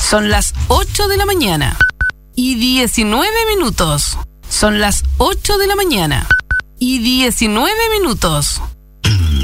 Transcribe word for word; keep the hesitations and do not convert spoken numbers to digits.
Son las ocho de la mañana y diecinueve minutos. Son las ocho de la mañana y diecinueve minutos.